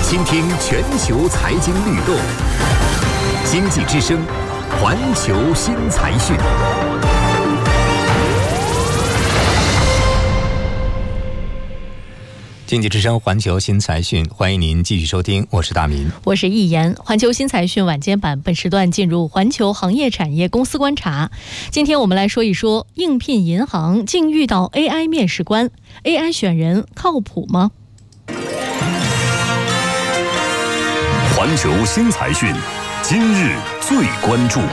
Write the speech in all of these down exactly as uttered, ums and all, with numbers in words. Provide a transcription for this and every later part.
倾听全球财经律动，经济之声，环球新财讯。经济之声环球新财讯，欢迎您继续收听，我是大民， 我是易言。环球新财讯晚间版本时段进入环球行业产业公司观察。今天我们来说一说，应聘银行竟遇到 A I 面试官 ，A I 选人靠谱吗？ 环球新财讯，今日最关注。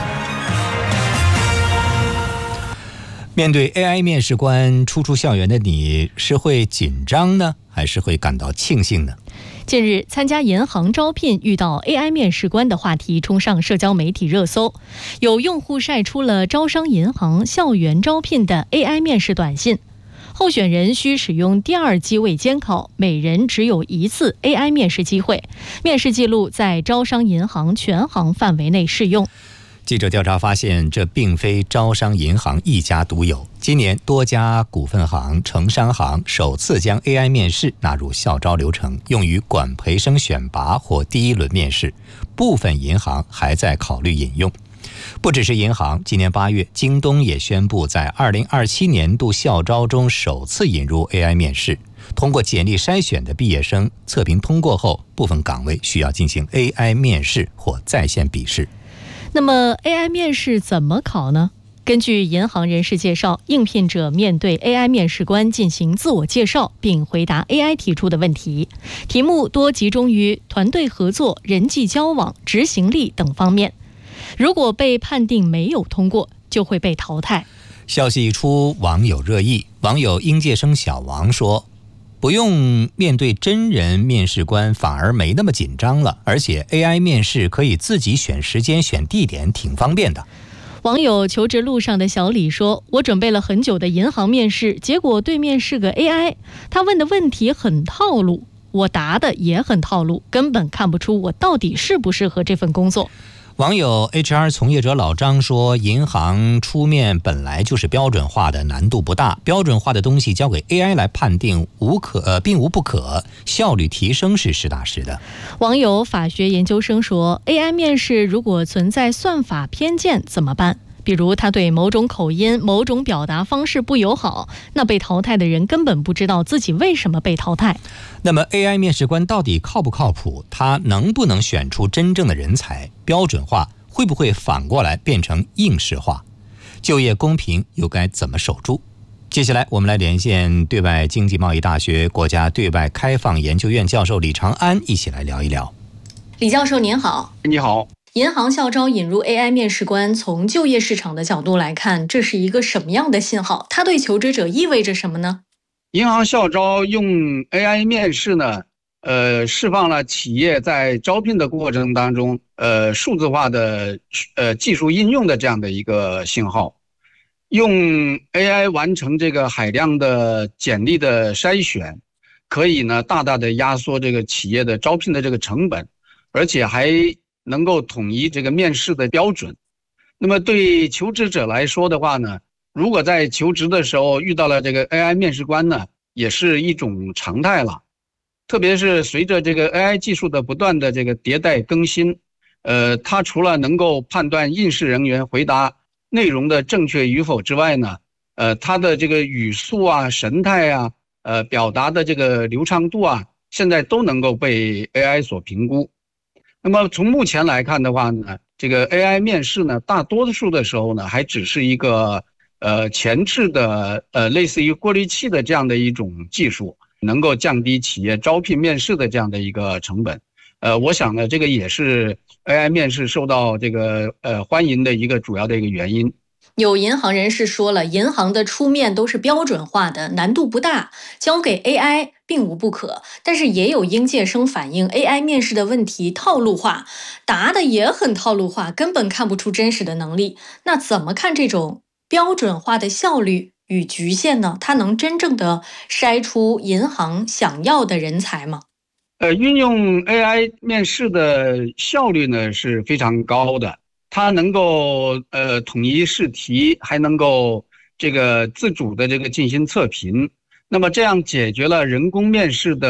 面对 A I 面试官初出校园的你，是会紧张呢，还是会感到庆幸呢？ 近日，参加银行招聘遇到 A I 面试官的话题冲上社交媒体热搜，有用户晒出了招商银行校园招聘的 A I 面试短信，候选人需使用第二机位监考，每人只有一次 A I 面试机会，面试记录在招商银行全行范围内适用。 记者调查发现，这并非招商银行一家独有。今年多家股份行、城商行首次将 A I 面试纳入校招流程，用于管培生选拔或第一轮面试。部分银行还在考虑引用。不只是银行，今年八月，京东也宣布在二零二七年度校招中首次引入 A I 面试。通过简历筛选的毕业生测评通过后，部分岗位需要进行 A I 面试或在线笔试。 那么 A I 面试怎么考呢？根据银行人士介绍，应聘者面对 A I 面试官进行自我介绍，并回答 A I 提出的问题，题目多集中于团队合作、人际交往、执行力等方面。如果被判定没有通过，就会被淘汰。 消息一出，网友热议。网友应届生小王说，不用面对真人面试官反而没那么紧张了，而且 A I 面试可以自己选时间选地点，挺方便的。 网友求职路上的小李说，我准备了很久的银行面试，结果对面是个 A I， 他问的问题很套路，我答的也很套路，根本看不出我到底适不适合这份工作。 网友 H R 从业者老张说，银行出面本来就是标准化的，难度不大，标准化的东西交给 A I 来判定无可、呃、并无不可，效率提升是实打实的。 网友法学研究生说， A I 面试如果存在算法偏见怎么办？比如他对某种口音、某种表达方式不友好，那被淘汰的人根本不知道自己为什么被淘汰。 那么 A I 面试官到底靠不靠谱？他能不能选出真正的人才？标准化会不会反过来变成应试化？就业公平又该怎么守住？接下来我们来连线对外经济贸易大学国家对外开放研究院教授李长安，一起来聊一聊。 李教授您好。 你好。 银行校招引入 A I 面试官，从就业市场的角度来看，这是一个什么样的信号？它对求职者意味着什么呢？ 银行校招用 A I 面试呢，呃，释放了企业在招聘的过程当中，呃，数字化的呃技术应用的这样的一个信号。用 A I 完成这个海量的简历的筛选，可以呢大大的压缩这个企业的招聘的这个成本，而且还能够统一这个面试的标准。那么对求职者来说的话呢，如果在求职的时候遇到了这个 A I 面试官呢，也是一种常态了。特别是随着这个 A I 技术的不断的这个迭代更新，呃，它除了能够判断应试人员回答内容的正确与否之外呢，呃，它的这个语速啊、神态啊、呃，表达的这个流畅度啊，现在都能够被 A I 所评估。那么从目前来看的话呢，这个 A I 面试呢，大多数的时候呢，还只是一个呃前置的呃类似于过滤器的这样的一种技术，能够降低企业招聘面试的这样的一个成本。呃，我想呢，这个也是 A I 面试受到这个呃欢迎的一个主要的一个原因。 有银行人士说了，银行的出面都是标准化的，难度不大，交给 A I 并无不可。但是也有应届生反映 A I 面试的问题套路化，答的也很套路化，根本看不出真实的能力。那怎么看这种标准化的效率与局限呢？它能真正的筛出银行想要的人才吗？ 呃，运用 A I 面试的效率呢是非常高的。它能够呃统一试题，还能够这个自主的这个进行测评，那么这样解决了人工面试的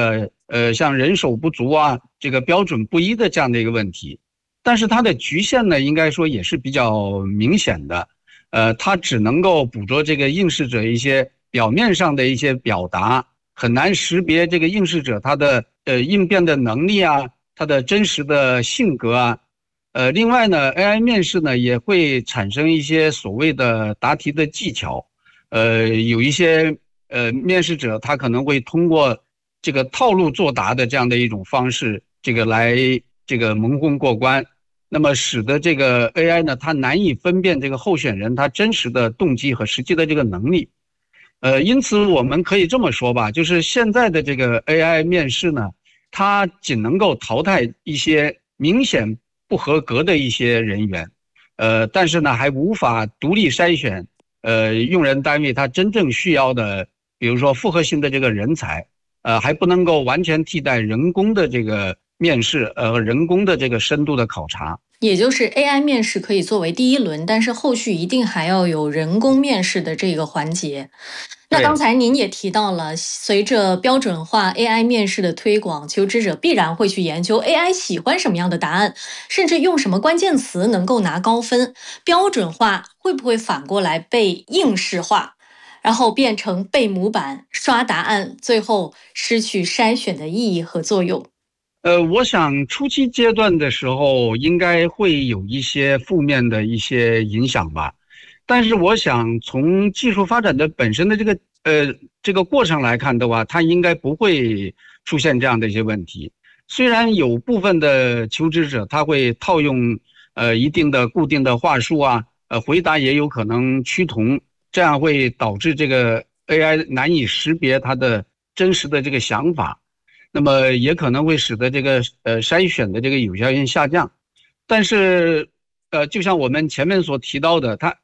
呃，像人手不足啊，这个标准不一的这样的一个问题。但是它的局限呢，应该说也是比较明显的。呃，它只能够捕捉这个应试者一些表面上的一些表达，很难识别这个应试者他的呃应变的能力啊，他的真实的性格啊。呃，另外呢 ，A I 面试呢也会产生一些所谓的答题的技巧。呃，有一些呃面试者他可能会通过这个套路作答的这样的一种方式，这个来这个蒙混过关，那么使得这个 A I 呢，它难以分辨这个候选人他真实的动机和实际的这个能力。呃，因此我们可以这么说吧，就是现在的这个 A I 面试呢，它仅能够淘汰一些明显不合格的一些人员，呃，但是呢，还无法独立筛选呃用人单位他真正需要的，比如说复合性的这个人才，呃，还不能够完全替代人工的这个面试，呃，人工的这个深度的考察。 也就是 A I 面试可以作为第一轮，但是后续一定还要有人工面试的这个环节。那刚才您也提到了，随着标准化 A I 面试的推广，求职者必然会去研究 A I 喜欢什么样的答案，甚至用什么关键词能够拿高分。标准化会不会反过来被应试化，然后变成背模板、刷答案，最后失去筛选的意义和作用？ 呃，我想初期阶段的时候应该会有一些负面的一些影响吧。但是我想从技术发展的本身的这个呃这个过程来看的话，它应该不会出现这样的一些问题。虽然有部分的求职者他会套用呃一定的固定的话术啊，呃回答也有可能趋同，这样会导致这个 A I 难以识别它的真实的这个想法，那么也可能会使得这个呃筛选的这个有效性下降。但是呃就像我们前面所提到的，它